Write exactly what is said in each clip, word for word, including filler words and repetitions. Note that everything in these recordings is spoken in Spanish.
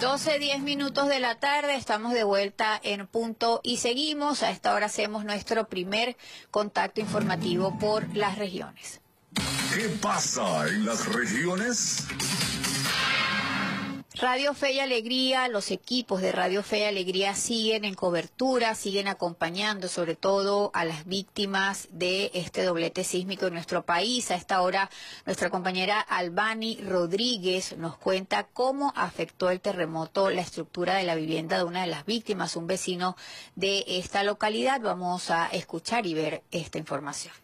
doce, diez minutos de la tarde, estamos de vuelta en Punto y seguimos. A esta hora hacemos nuestro primer contacto informativo por las regiones. ¿Qué pasa en las regiones? Radio Fe y Alegría, los equipos de Radio Fe y Alegría siguen en cobertura, siguen acompañando sobre todo a las víctimas de este doblete sísmico en nuestro país. A esta hora nuestra compañera Albany Rodríguez nos cuenta cómo afectó el terremoto la estructura de la vivienda de una de las víctimas, un vecino de esta localidad. Vamos a escuchar y ver esta información.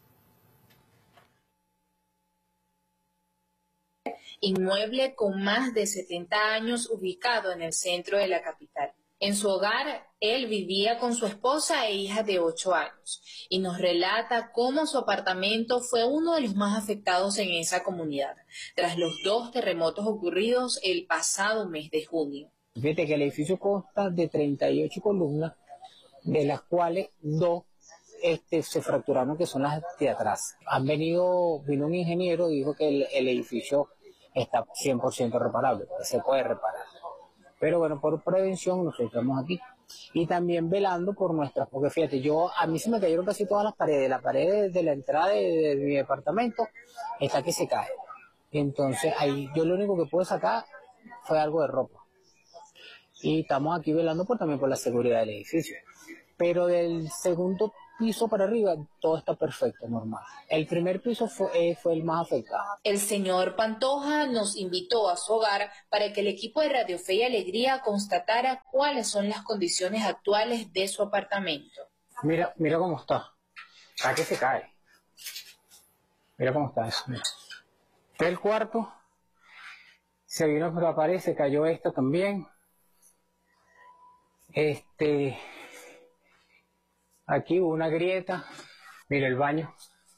Inmueble con más de setenta años ubicado en el centro de la capital. En su hogar, él vivía con su esposa e hija de ocho años y nos relata cómo su apartamento fue uno de los más afectados en esa comunidad, tras los dos terremotos ocurridos el pasado mes de junio. Fíjate que el edificio consta de treinta y ocho columnas, de las cuales dos este, se fracturaron, que son las de atrás. Han venido, vino un ingeniero y dijo que el, el edificio está cien por ciento reparable, que se puede reparar. Pero bueno, por prevención nosotros estamos aquí. Y también velando por nuestras, porque fíjate, yo a mí se me cayeron casi todas las paredes. La pared de la entrada de, de mi departamento está que se cae. Entonces ahí yo lo único que pude sacar fue algo de ropa. Y estamos aquí velando por, también por la seguridad del edificio. Pero del segundo piso para arriba todo está perfecto, normal. El primer piso fue, eh, fue el más afectado. El señor Pantoja nos invitó a su hogar para que el equipo de Radio Fe y Alegría constatara cuáles son las condiciones actuales de su apartamento. Mira, mira cómo está. Está que se cae. Mira cómo está eso. Mira. Este es el cuarto. Se vino por la pared, se cayó esta también. Este... Aquí hubo una grieta. Mira el baño.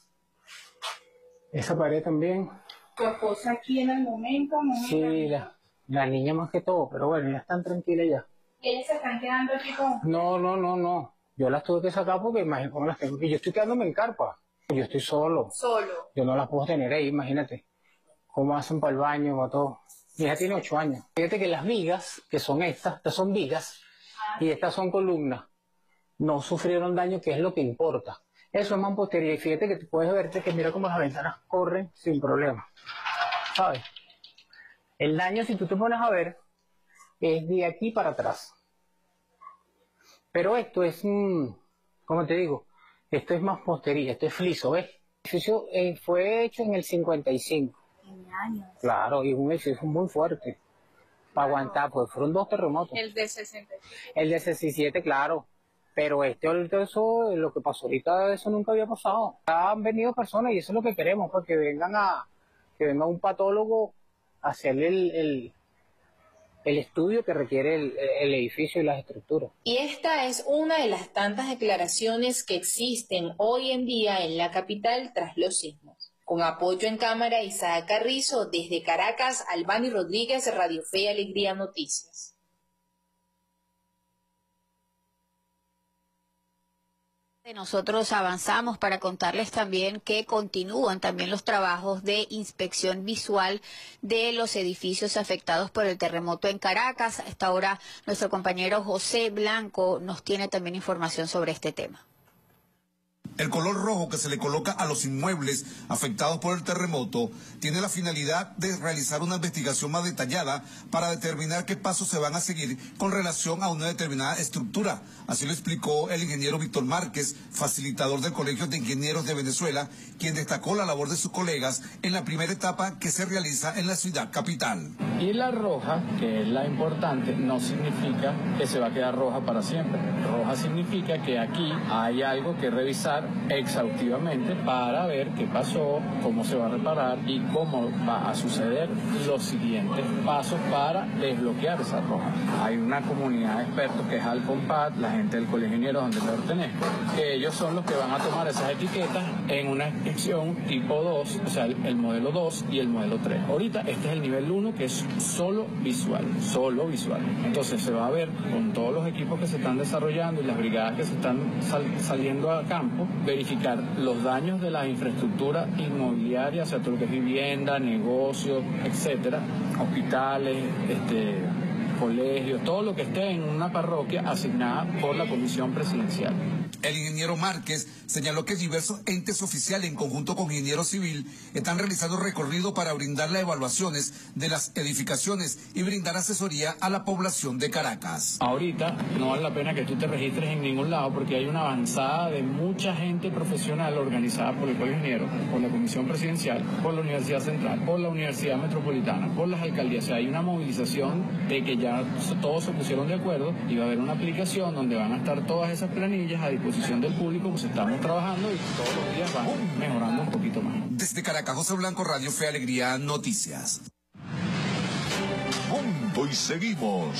Esa pared también. ¿Tu esposa aquí en el momento? No, sí, la, la niña más que todo, pero bueno, ya están tranquilas ya. ¿Y ellas se están quedando aquí con...? No, no, no, no. Yo las tuve que sacar porque imagínate cómo las tengo. Y yo estoy quedándome en carpa. Yo estoy solo. Solo. Yo no las puedo tener ahí, imagínate. Cómo hacen para el baño, para todo. Mi hija tiene ocho años. Fíjate que las vigas, que son estas, estas son vigas, ah, y estas son columnas, no sufrieron daño, que es lo que importa. Eso es mampostería, y fíjate que tú puedes verte que mira cómo las ventanas corren sin problema, ¿sabes? El daño, si tú te pones a ver, es de aquí para atrás. Pero esto es, mmm, ¿cómo te digo? Esto es mampostería, esto es fliso, ¿ves? El edificio eh, fue hecho en el cincuenta y cinco. En años. Claro, y un edificio muy fuerte. Para aguantar, pues fueron dos terremotos. El de sesenta y siete. El de sesenta y siete, claro. Pero este ahorita, eso, lo que pasó ahorita, eso nunca había pasado. Han venido personas y eso es lo que queremos, pues que vengan a, que venga un patólogo a hacerle el, el, el estudio que requiere el, el edificio y las estructuras. Y esta es una de las tantas declaraciones que existen hoy en día en la capital tras los sismos. Con apoyo en cámara, Isaac Carrizo, desde Caracas, Albany Rodríguez, Radio Fe y Alegría Noticias. Nosotros avanzamos para contarles también que continúan también los trabajos de inspección visual de los edificios afectados por el terremoto en Caracas. A esta hora nuestro compañero José Blanco nos tiene también información sobre este tema. El color rojo que se le coloca a los inmuebles afectados por el terremoto tiene la finalidad de realizar una investigación más detallada para determinar qué pasos se van a seguir con relación a una determinada estructura. Así lo explicó el ingeniero Víctor Márquez, facilitador del Colegio de Ingenieros de Venezuela, quien destacó la labor de sus colegas en la primera etapa que se realiza en la ciudad capital. Y la roja, que es la importante, no significa que se va a quedar roja para siempre. Roja significa que aquí hay algo que revisar exhaustivamente para ver qué pasó, cómo se va a reparar y cómo va a suceder los siguientes pasos para desbloquear esa roja. Hay una comunidad de expertos que es Alcompad, la gente del Colegio de Ingenieros donde pertenezco, que ellos son los que van a tomar esas etiquetas en una inspección tipo dos, o sea, el, el modelo dos y el modelo tres. Ahorita este es el nivel uno, que es solo visual, solo visual. Entonces se va a ver con todos los equipos que se están desarrollando y las brigadas que se están sal, saliendo a campo, verificar los daños de la infraestructura inmobiliaria, o sea, todo lo que es vivienda, negocios, etcétera, hospitales, este, colegios, todo lo que esté en una parroquia asignada por la Comisión Presidencial. El ingeniero Márquez señaló que diversos entes oficiales, en conjunto con Ingeniero Civil, están realizando recorrido para brindar las evaluaciones de las edificaciones y brindar asesoría a la población de Caracas. Ahorita no vale la pena que tú te registres en ningún lado porque hay una avanzada de mucha gente profesional organizada por el Colegio Ingeniero, por la Comisión Presidencial, por la Universidad Central, por la Universidad Metropolitana, por las alcaldías. O sea, hay una movilización de que ya todos se pusieron de acuerdo y va a haber una aplicación donde van a estar todas esas planillas a disposición del público, pues estamos trabajando y todos los días van mejorando un poquito más. Desde Caracas, José Blanco, Radio Fe y Alegría, Noticias. Punto y seguimos.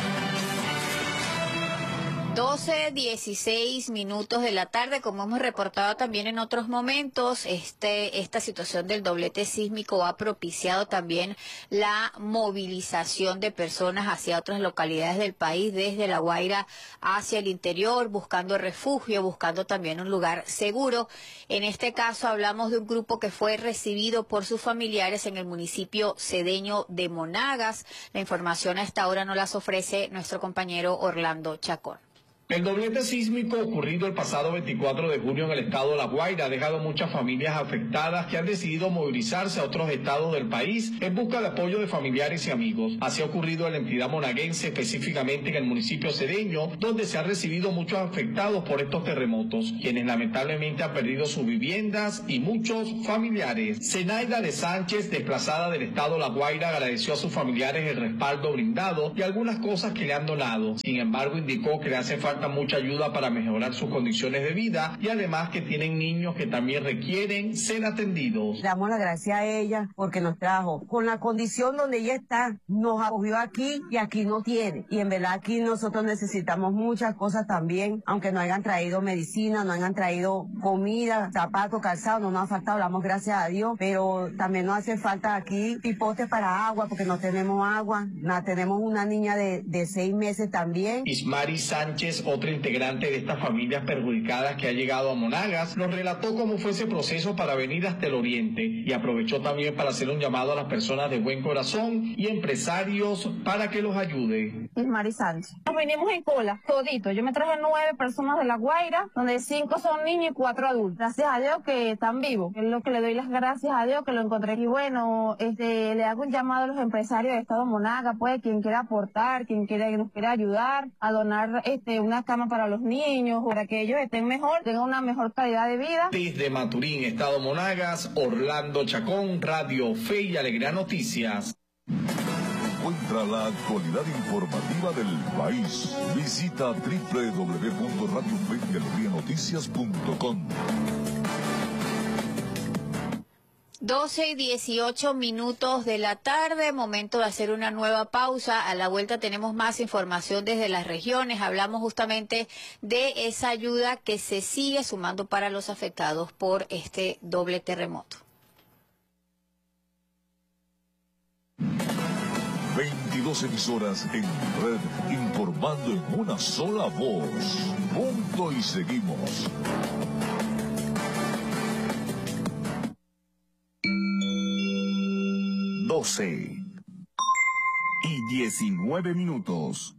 doce, dieciséis minutos de la tarde, como hemos reportado también en otros momentos, este, esta situación del doblete sísmico ha propiciado también la movilización de personas hacia otras localidades del país, desde La Guaira hacia el interior, buscando refugio, buscando también un lugar seguro. En este caso hablamos de un grupo que fue recibido por sus familiares en el municipio cedeño de Monagas. La información a esta hora nos las ofrece nuestro compañero Orlando Chacón. El doblete sísmico ocurrido el pasado veinticuatro de junio en el estado de La Guaira ha dejado muchas familias afectadas que han decidido movilizarse a otros estados del país en busca de apoyo de familiares y amigos. Así ha ocurrido en la entidad monaguense, específicamente en el municipio cedeño, donde se han recibido muchos afectados por estos terremotos, quienes lamentablemente han perdido sus viviendas y muchos familiares. Zenaida de Sánchez, desplazada del estado de La Guaira, agradeció a sus familiares el respaldo brindado y algunas cosas que le han donado. Sin embargo, indicó que le hace falta mucha ayuda para mejorar sus condiciones de vida y además que tienen niños que también requieren ser atendidos. Le damos la gracia a ella porque nos trajo con la condición donde ella está, nos acogió aquí y aquí no tiene. Y en verdad aquí nosotros necesitamos muchas cosas también, aunque no hayan traído medicina, no hayan traído comida, zapatos, calzado, no nos ha faltado, damos gracias a Dios, pero también nos hace falta aquí pipotes para agua porque no tenemos agua. No, tenemos una niña de, de seis meses también. Ismari Sánchez, otra integrante de estas familias perjudicadas que ha llegado a Monagas, nos relató cómo fue ese proceso para venir hasta el oriente y aprovechó también para hacer un llamado a las personas de buen corazón y empresarios para que los ayude. Ismari Sánchez. Nos venimos en cola, todito. Yo me traje nueve personas de La Guaira, donde cinco son niños y cuatro adultos. Gracias a Dios que están vivos. Es lo que le doy las gracias a Dios que lo encontré. Y bueno, este, le hago un llamado a los empresarios del estado de Monagas, pues, quien quiera aportar, quien quiera, nos quiera ayudar a donar este, una cama para los niños, para que ellos estén mejor, tengan una mejor calidad de vida. Desde Maturín, estado Monagas, Orlando Chacón, Radio Fe y Alegría Noticias. Encuentra la actualidad informativa del país. Visita doble u doble u doble u punto radio fe y alegría noticias punto com. doce y dieciocho minutos de la tarde, momento de hacer una nueva pausa. A la vuelta tenemos más información desde las regiones. Hablamos justamente de esa ayuda que se sigue sumando para los afectados por este doble terremoto. veintidós emisoras en red informando en una sola voz. Punto y seguimos. doce y diecinueve minutos.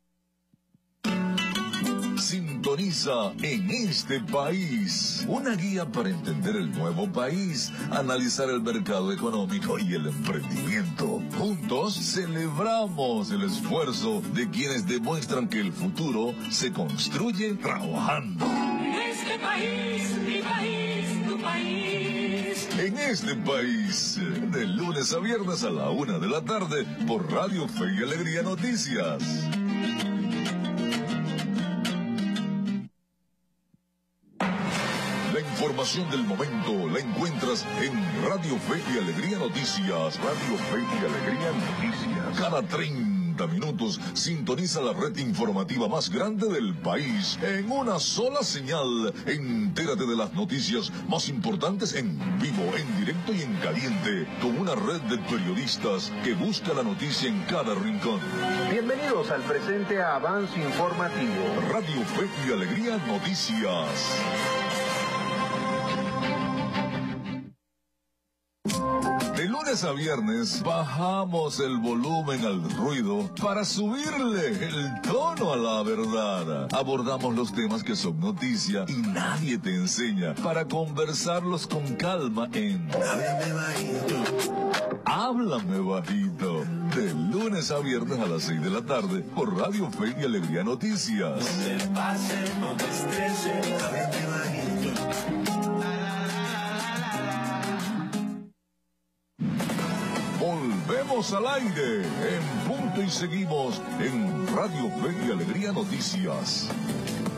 Sintoniza En este País, una guía para entender el nuevo país, analizar el mercado económico y el emprendimiento. Juntos celebramos el esfuerzo de quienes demuestran que el futuro se construye trabajando. En este país, mi país, tu país. En este país, de lunes a viernes a la una de la tarde, por Radio Fe y Alegría Noticias. La información del momento la encuentras en Radio Fe y Alegría Noticias. Radio Fe y Alegría Noticias. Cada treinta minutos sintoniza la red informativa más grande del país en una sola señal. Entérate de las noticias más importantes en vivo, en directo y en caliente, con una red de periodistas que busca la noticia en cada rincón. Bienvenidos al presente avance informativo. Radio Fe y Alegría Noticias. De lunes lunes a viernes bajamos el volumen al ruido para subirle el tono a la verdad. Abordamos los temas que son noticia y nadie te enseña para conversarlos con calma en Háblame Bajito. Háblame Bajito. De lunes a viernes a las seis de la tarde por Radio Fe y Alegría Noticias. No te pases, no te estreses, háblame bajito. Volvemos al aire en punto y seguimos en Radio Fe y Alegría Noticias.